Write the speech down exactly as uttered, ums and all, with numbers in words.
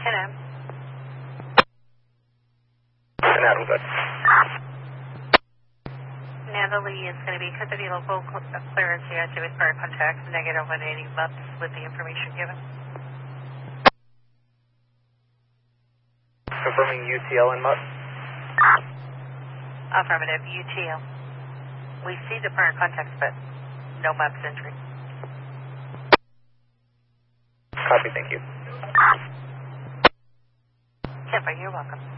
M. And Adam, good. Natalie is going to be cut to the local clearance here with prior contacts, negative one eighty months with the information given. Confirming U T L and M U T. Affirmative, U T L. We see the prior contacts, but no M U T's entry. Copy, thank you. Kemper, you're welcome.